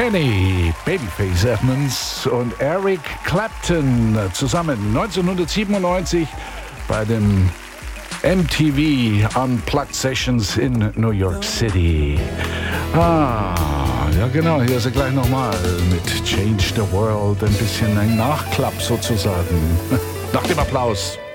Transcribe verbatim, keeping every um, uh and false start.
Kenny, Babyface Edmonds und Eric Clapton zusammen neunzehnhundertsiebenundneunzig bei dem M T V Unplugged Sessions in New York City. Ah, ja genau, hier ist er gleich nochmal mit Change the World, ein bisschen ein Nachklapp sozusagen. Nach dem Applaus.